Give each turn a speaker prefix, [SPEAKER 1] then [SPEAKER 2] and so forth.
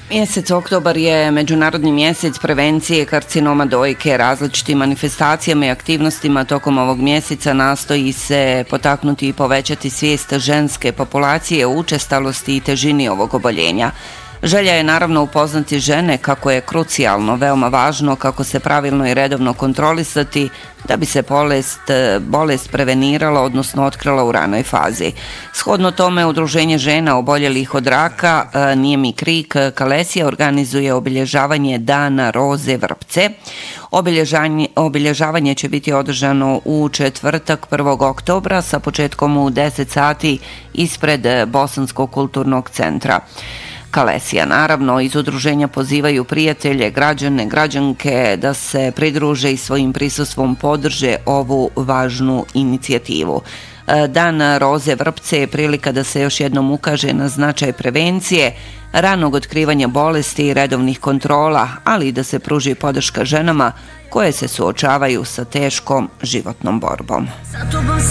[SPEAKER 1] Mjesec oktobar je Međunarodni mjesec prevencije karcinoma dojke. Različitim manifestacijama i aktivnostima tokom ovog mjeseca nastoji se potaknuti i povećati svijest ženske populacije o učestalosti i težini ovog oboljenja. Želja je naravno upoznati žene kako je krucijalno, veoma važno kako se pravilno i redovno kontrolisati da bi se bolest prevenirala, odnosno otkrila u ranoj fazi. Shodno tome, Udruženje žena oboljelih od raka Nijemi krik Kalesija organizuje obilježavanje Dana roze vrpce. Obilježavanje će biti održano u četvrtak 1. oktobra sa početkom u 10 sati ispred Bosanskog kulturnog centra Kalesija. Naravno, iz udruženja pozivaju prijatelje, građane, građanke da se pridruže i svojim prisustvom podrže ovu važnu inicijativu. Dan roze vrpce je prilika da se još jednom ukaže na značaj prevencije, ranog otkrivanja bolesti i redovnih kontrola, ali i da se pruži podrška ženama koje se suočavaju sa teškom životnom borbom.